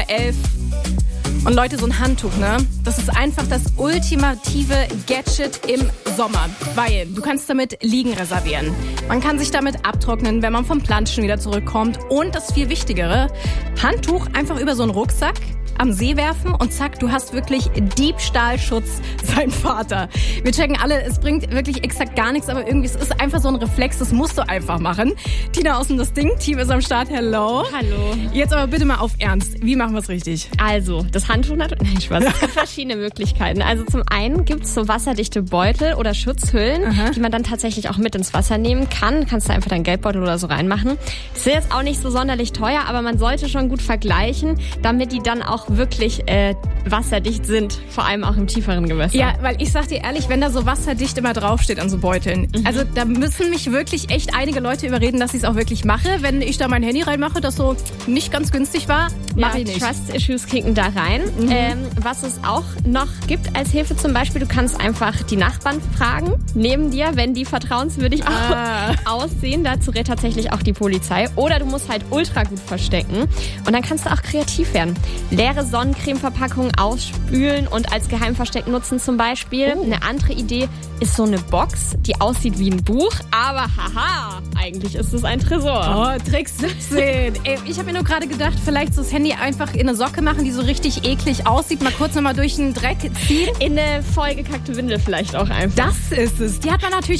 oder 11. Und Leute, so ein Handtuch, ne? Das ist einfach das ultimative Gadget im Sommer. Weil du kannst damit Liegen reservieren. Man kann sich damit abtrocknen, wenn man vom Planschen wieder zurückkommt. Und das viel Wichtigere, Handtuch einfach über so einen Rucksack am See werfen und zack, du hast wirklich Diebstahlschutz sein Vater. Wir checken alle, es bringt wirklich exakt gar nichts, aber irgendwie, es ist einfach so ein Reflex, das musst du einfach machen. Tina außen das Ding, Team ist am Start, hello. Hallo. Jetzt aber bitte mal auf Ernst, wie machen wir es richtig? Also, das Handtuch natürlich, nein, Spaß. Es gibt verschiedene Möglichkeiten. Also zum einen gibt es so wasserdichte Beutel oder Schutzhüllen, die man dann tatsächlich auch mit ins Wasser nehmen kann. Kannst du einfach deinen Geldbeutel oder so reinmachen. Das ist jetzt auch nicht so sonderlich teuer, aber man sollte schon gut vergleichen, damit die dann auch wirklich wasserdicht sind, vor allem auch im tieferen Gewässer. Ja, weil ich sag dir ehrlich, wenn da so wasserdicht immer draufsteht an so Beuteln, also da müssen mich wirklich echt einige Leute überreden, dass ich es auch wirklich mache. Wenn ich da mein Handy reinmache, das so nicht ganz günstig war, mache ich nicht. Trust-Issues kicken da rein. Was es auch noch gibt als Hilfe zum Beispiel, du kannst einfach die Nachbarn fragen, neben dir, wenn die vertrauenswürdig aussehen. Dazu rät tatsächlich auch die Polizei. Oder du musst halt ultra gut verstecken. Und dann kannst du auch kreativ werden. Leere Sonnencremeverpackungen ausspülen und als Geheimversteck nutzen zum Beispiel. Eine andere Idee ist so eine Box, die aussieht wie ein Buch, aber haha, eigentlich ist es ein Tresor. Oh, Trick 17. Ey, ich habe mir nur gerade gedacht, vielleicht so das Handy einfach in eine Socke machen, die so richtig eklig aussieht, mal kurz nochmal durch den Dreck ziehen. In eine vollgekackte Windel vielleicht auch einfach. Das ist es. Die hat man natürlich